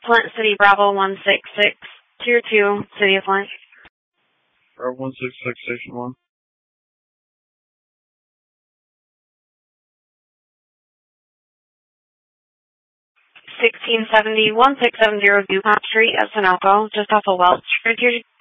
Flint City, Bravo 166, Tier 2, City of Flint. Bravo 166, Station 1. 1670, 1670 Dupont Street at Sunoco, just off of Welch, Tier